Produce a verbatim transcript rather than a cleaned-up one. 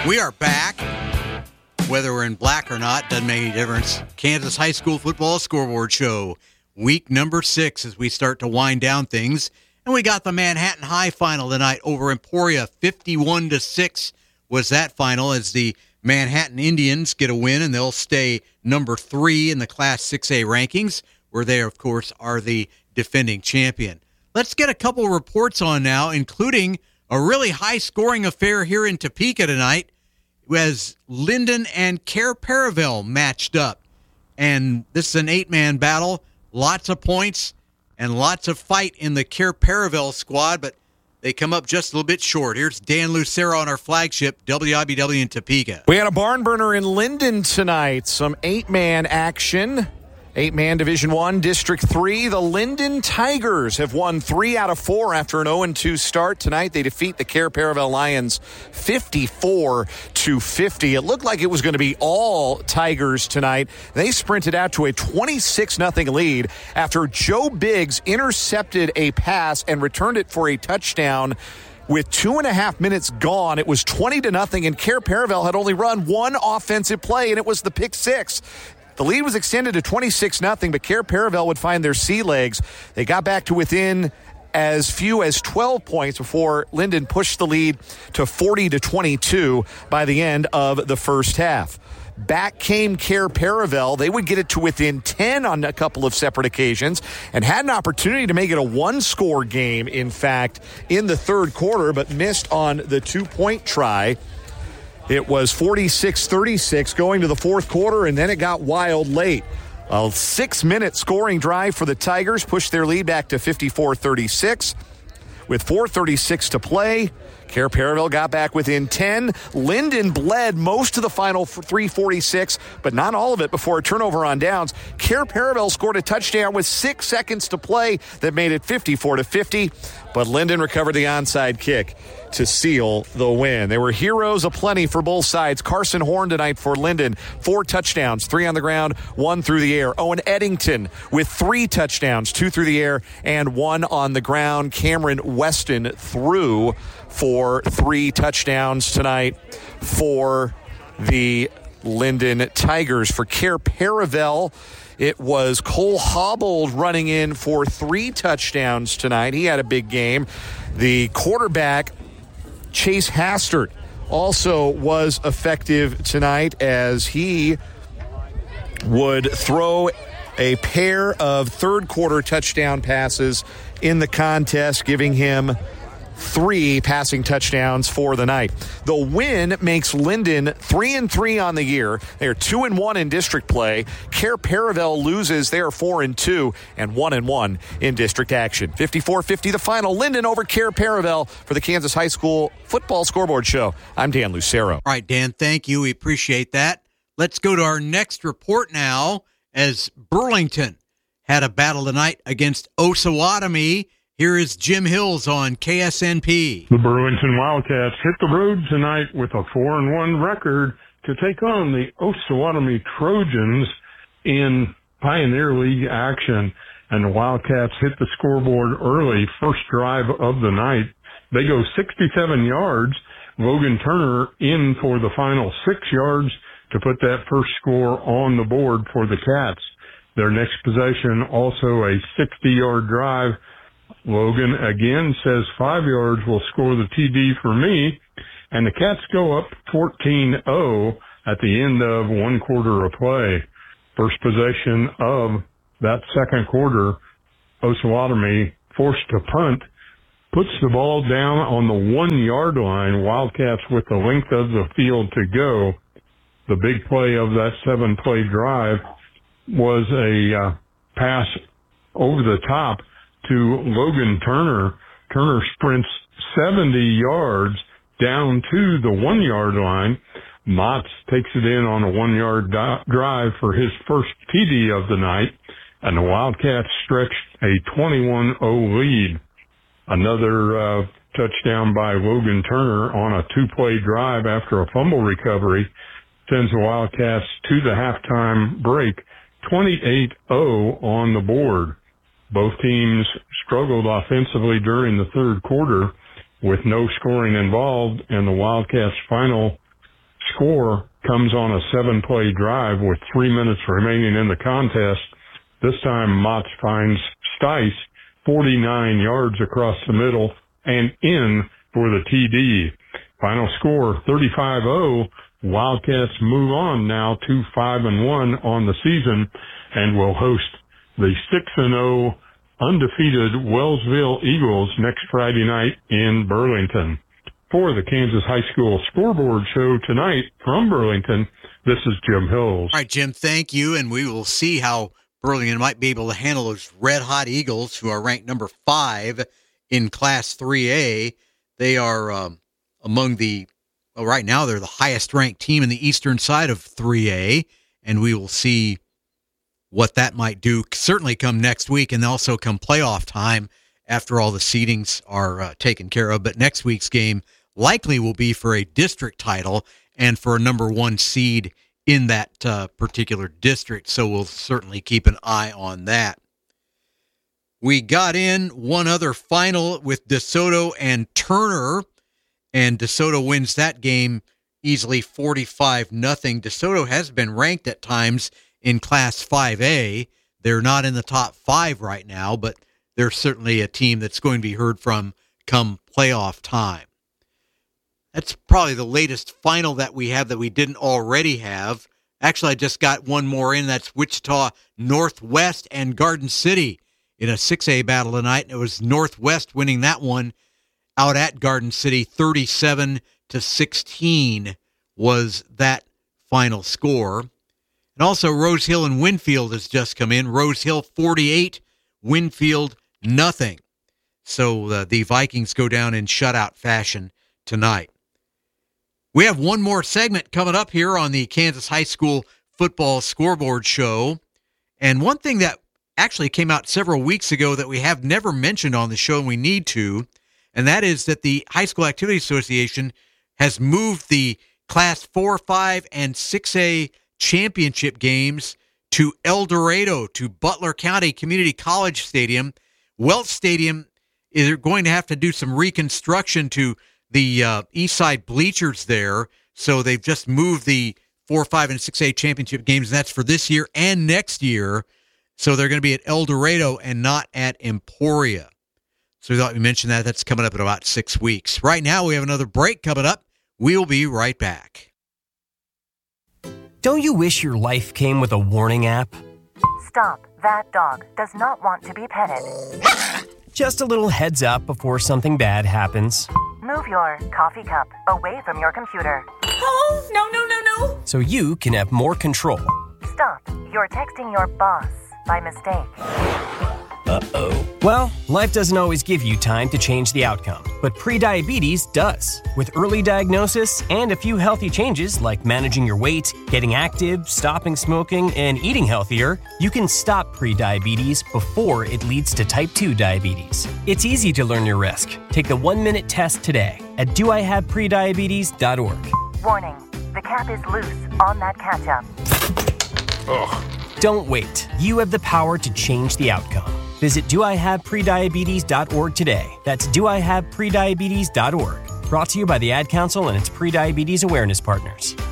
We are back. Whether we're in black or not, doesn't make any difference. Kansas High School Football Scoreboard Show, week number six as we start to wind down things. And we got the Manhattan High final tonight over Emporia. fifty-one to six was that final as the Manhattan Indians get a win, and they'll stay number three in the Class six A rankings, where they, of course, are the defending champion. Let's get a couple reports on now, including a really high-scoring affair here in Topeka tonight, as Linden and Care Paravel matched up. And this is an eight-man battle, lots of points, and lots of fight in the Care Paravel squad, but they come up just a little bit short. Here's Dan Lucero on our flagship, W I B W in Topeka. We had a barn burner in Linden tonight, some eight-man action. Eight-man Division One, District Three. The Linden Tigers have won three out of four after an oh and two start tonight. They defeat the Care Paravel Lions fifty-four to fifty. It looked like it was going to be all Tigers tonight. They sprinted out to a twenty-six nothing lead after Joe Biggs intercepted a pass and returned it for a touchdown. With two and a half minutes gone, it was twenty to nothing, and Care Paravel had only run one offensive play, and it was the pick six. The lead was extended to twenty-six nothing, but Care Paravel would find their sea legs. They got back to within as few as twelve points before Linden pushed the lead to forty to twenty-two by the end of the first half. Back came Care Paravel. They would get it to within ten on a couple of separate occasions and had an opportunity to make it a one-score game, in fact, in the third quarter, but missed on the two-point try. It was forty-six thirty-six going to the fourth quarter, and then it got wild late. A six-minute scoring drive for the Tigers pushed their lead back to fifty-four thirty-six. With four thirty-six to play, Care Paravel got back within ten. Linden bled most of the final three forty-six, but not all of it before a turnover on downs. Care Paravel scored a touchdown with six seconds to play that made it fifty-four to fifty, but Linden recovered the onside kick to seal the win. There were heroes aplenty for both sides. Carson Horn tonight for Linden, four touchdowns, three on the ground, one through the air. Owen Eddington with three touchdowns, two through the air and one on the ground. Cameron Weston threw for three touchdowns tonight for the Linden Tigers. For Care Paravel, it was Cole Hobbled running in for three touchdowns tonight. He had a big game. The quarterback, Chase Hastert, also was effective tonight as he would throw a pair of third-quarter touchdown passes in the contest, giving him three passing touchdowns for the night. The win makes Linden three and three on the year. They're two and one in district play. Care Paravel loses. They're four and two and one and one in district action. fifty-four fifty the final. Linden over Care Paravel for the Kansas High School Football Scoreboard Show. I'm Dan Lucero. All right, Dan, thank you. We appreciate that. Let's go to our next report now, as Burlington had a battle tonight against Osawatomie. Here is Jim Hills on K S N P. The Burlington Wildcats hit the road tonight with a four and one record to take on the Osawatomie Trojans in Pioneer League action. And the Wildcats hit the scoreboard early, first drive of the night. They go sixty-seven yards. Logan Turner in for the final six yards to put that first score on the board for the Cats. Their next possession, also a sixty-yard drive. Logan again says five yards will score the T D for me, and the Cats go up fourteen oh at the end of one quarter of play. First possession of that second quarter, Osawatomie forced to punt, puts the ball down on the one-yard line, Wildcats with the length of the field to go. The big play of that seven-play drive was a uh, pass over the top to Logan Turner. Turner sprints seventy yards down to the one-yard line. Motts takes it in on a one-yard do- drive for his first T D of the night, and the Wildcats stretched a twenty-one oh lead. Another uh, touchdown by Logan Turner on a two-play drive after a fumble recovery sends the Wildcats to the halftime break, twenty-eight oh on the board. Both teams struggled offensively during the third quarter with no scoring involved, and the Wildcats' final score comes on a seven-play drive with three minutes remaining in the contest. This time, Motts finds Stice forty-nine yards across the middle and in for the T D. Final score, thirty-five oh. Wildcats move on now to five and one on the season and will host the six and oh undefeated Wellsville Eagles next Friday night in Burlington. For the Kansas High School Scoreboard Show tonight from Burlington, this is Jim Hills. All right, Jim, thank you, and we will see how Burlington might be able to handle those red-hot Eagles, who are ranked number five in Class three A. They are um, among the, well, right now they're the highest-ranked team in the eastern side of three A, and we will see what that might do, certainly come next week, and also come playoff time after all the seedings are uh, taken care of. But next week's game likely will be for a district title and for a number one seed in that uh, particular district, so we'll certainly keep an eye on that. We got in one other final with DeSoto and Turner, and DeSoto wins that game easily forty-five nothing. DeSoto has been ranked at times in Class five A. They're not in the top five right now, but they're certainly a team that's going to be heard from come playoff time. That's probably the latest final that we have that we didn't already have. Actually, I just got one more in. That's Wichita Northwest and Garden City in a six A battle tonight. And it was Northwest winning that one out at Garden City. thirty-seven to sixteen was that final score. And also Rose Hill and Winfield has just come in. Rose Hill forty-eight, Winfield nothing. So uh, the Vikings go down in shutout fashion tonight. We have one more segment coming up here on the Kansas High School Football Scoreboard Show. And one thing that actually came out several weeks ago that we have never mentioned on the show and we need to, and that is that the High School Activity Association has moved the Class four, five, and six A championship games to El Dorado, to Butler County Community College Stadium. Welch Stadium is going to have to do some reconstruction to the uh, east side bleachers there, so they've just moved the four, five, and six A championship games, and that's for this year and next year. So they're going to be at El Dorado and not at Emporia. So we thought we mentioned that. That's coming up in about six weeks. Right now, we have another break coming up. We'll be right back. Don't you wish your life came with a warning app? Stop. That dog does not want to be petted. Just a little heads up before something bad happens. Move your coffee cup away from your computer. Oh, no, no, no, no. So you can have more control. Stop. You're texting your boss by mistake. Uh-oh. Well, life doesn't always give you time to change the outcome, but prediabetes does. With early diagnosis and a few healthy changes like managing your weight, getting active, stopping smoking, and eating healthier, you can stop prediabetes before it leads to type two diabetes. It's easy to learn your risk. Take the one-minute test today at do I have prediabetes dot org. Warning. The cap is loose on that ketchup. Ugh. Don't wait. You have the power to change the outcome. Visit do I have prediabetes dot org today. That's do I have prediabetes dot org. Brought to you by the Ad Council and its Prediabetes Awareness Partners.